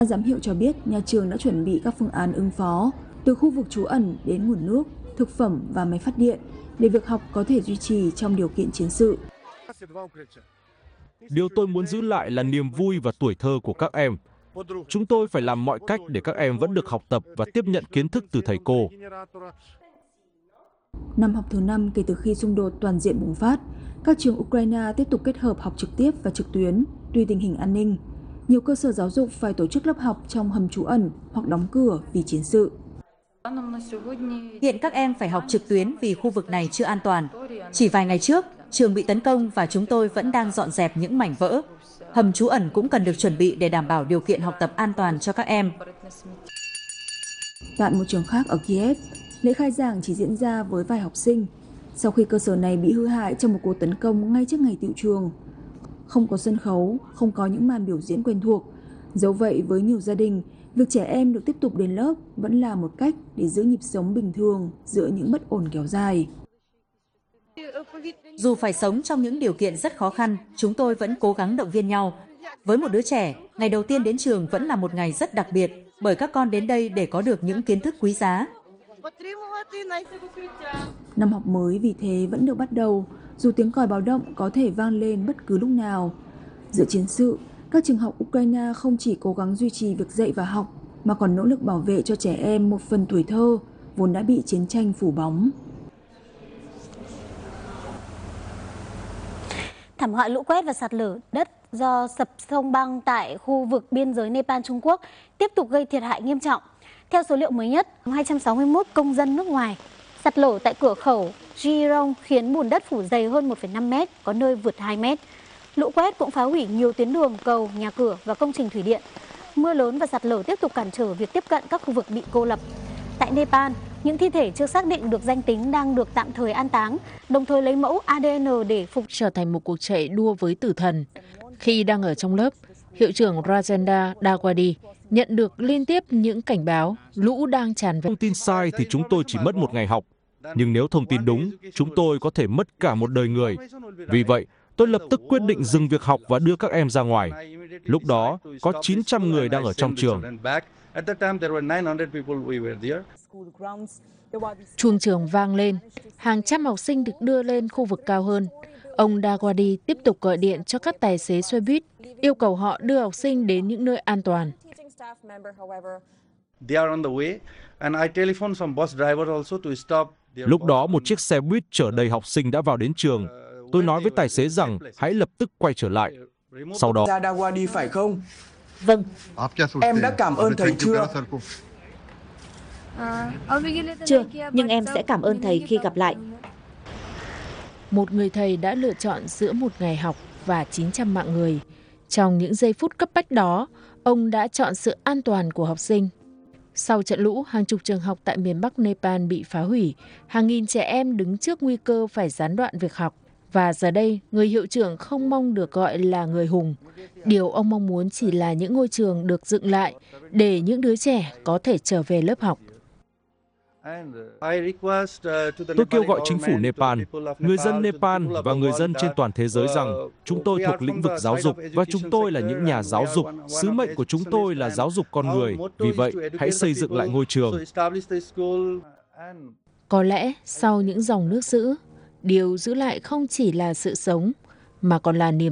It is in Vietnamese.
Giám hiệu cho biết nhà trường đã chuẩn bị các phương án ứng phó, từ khu vực trú ẩn đến nguồn nước, thực phẩm và máy phát điện, để việc học có thể duy trì trong điều kiện chiến sự. Điều tôi muốn giữ lại là niềm vui và tuổi thơ của các em. Chúng tôi phải làm mọi cách để các em vẫn được học tập và tiếp nhận kiến thức từ thầy cô. Năm học thứ 5 kể từ khi xung đột toàn diện bùng phát, các trường Ukraine tiếp tục kết hợp học trực tiếp và trực tuyến, tùy tình hình an ninh. Nhiều cơ sở giáo dục phải tổ chức lớp học trong hầm trú ẩn hoặc đóng cửa vì chiến sự. Hiện các em phải học trực tuyến vì khu vực này chưa an toàn. Chỉ vài ngày trước, trường bị tấn công và chúng tôi vẫn đang dọn dẹp những mảnh vỡ. Hầm trú ẩn cũng cần được chuẩn bị để đảm bảo điều kiện học tập an toàn cho các em. Tại một trường khác ở Kiev, lễ khai giảng chỉ diễn ra với vài học sinh, sau khi cơ sở này bị hư hại trong một cuộc tấn công ngay trước ngày tựu trường. Không có sân khấu, không có những màn biểu diễn quen thuộc. Dẫu vậy, với nhiều gia đình, việc trẻ em được tiếp tục đến lớp vẫn là một cách để giữ nhịp sống bình thường giữa những bất ổn kéo dài. Dù phải sống trong những điều kiện rất khó khăn, chúng tôi vẫn cố gắng động viên nhau. Với một đứa trẻ, ngày đầu tiên đến trường vẫn là một ngày rất đặc biệt, bởi các con đến đây để có được những kiến thức quý giá. Năm học mới vì thế vẫn được bắt đầu, dù tiếng còi báo động có thể vang lên bất cứ lúc nào. Giữa chiến sự, các trường học Ukraine không chỉ cố gắng duy trì việc dạy và học, mà còn nỗ lực bảo vệ cho trẻ em một phần tuổi thơ, vốn đã bị chiến tranh phủ bóng. Thảm họa lũ quét và sạt lở đất do sập sông băng tại khu vực biên giới Nepal-Trung Quốc tiếp tục gây thiệt hại nghiêm trọng. Theo số liệu mới nhất, 261 công dân nước ngoài. Sạt lở tại cửa khẩu Jirong khiến bùn đất phủ dày hơn 1,5 mét, có nơi vượt 2 mét. Lũ quét cũng phá hủy nhiều tuyến đường, cầu, nhà cửa và công trình thủy điện. Mưa lớn và sạt lở tiếp tục cản trở việc tiếp cận các khu vực bị cô lập. Tại Nepal, những thi thể chưa xác định được danh tính đang được tạm thời an táng, đồng thời lấy mẫu ADN để trở thành một cuộc chạy đua với tử thần. Khi đang ở trong lớp, hiệu trưởng Rajendra Dawadi nhận được liên tiếp những cảnh báo lũ đang tràn về. Thông tin sai thì chúng tôi chỉ mất một ngày học, nhưng nếu thông tin đúng, chúng tôi có thể mất cả một đời người. Vì vậy, tôi lập tức quyết định dừng việc học và đưa các em ra ngoài. Lúc đó, có 900 người đang ở trong trường. Chuông trường vang lên, hàng trăm học sinh được đưa lên khu vực cao hơn. Ông Dawadi tiếp tục gọi điện cho các tài xế xe buýt, yêu cầu họ đưa học sinh đến những nơi an toàn. Lúc đó, một chiếc xe buýt chở đầy học sinh đã vào đến trường. Tôi nói với tài xế rằng hãy lập tức quay trở lại. Sau đó, Dawadi phải không? Vâng. Em đã cảm ơn thầy chưa? Chưa, nhưng em sẽ cảm ơn thầy khi gặp lại. Một người thầy đã lựa chọn giữa một ngày học và 900 mạng người. Trong những giây phút cấp bách đó, ông đã chọn sự an toàn của học sinh. Sau trận lũ, hàng chục trường học tại miền Bắc Nepal bị phá hủy. Hàng nghìn trẻ em đứng trước nguy cơ phải gián đoạn việc học. Và giờ đây, người hiệu trưởng không mong được gọi là người hùng. Điều ông mong muốn chỉ là những ngôi trường được dựng lại để những đứa trẻ có thể trở về lớp học. Tôi kêu gọi chính phủ Nepal, người dân Nepal và người dân trên toàn thế giới rằng chúng tôi thuộc lĩnh vực giáo dục và chúng tôi là những nhà giáo dục. Sứ mệnh của chúng tôi là giáo dục con người. Vì vậy, hãy xây dựng lại ngôi trường. Có lẽ sau những dòng nước dữ, điều giữ lại không chỉ là sự sống, mà còn là niềm